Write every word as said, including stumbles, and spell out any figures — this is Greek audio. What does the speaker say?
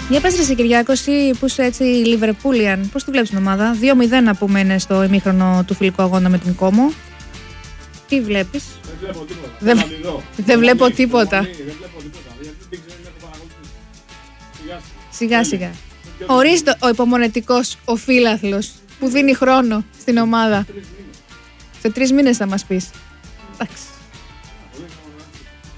Για πες ρε σε Κυριάκο, εσύ που είσαι έτσι Λιβερπούλιαν, πώς τη βλέπεις την ομάδα? δύο μηδέν να πούμε είναι στο ημίχρονο του φιλικού αγώνα με την Κόμο. Τι βλέπεις? Δεν βλέπω τίποτα. Δεν, δεν βλέπω τίποτα. Δεν βλέπω τίποτα. Γιατί δεν ξέρω, δεν έχω παρακολουθήσει. Σιγά σιγά. Σιγά σιγά. Ορίστε ο υπομονετικός, ο φίλαθλος που δίνει χρόνο στην ομάδα. Σε τρεις μήνες θα μας πεις. Εντάξει.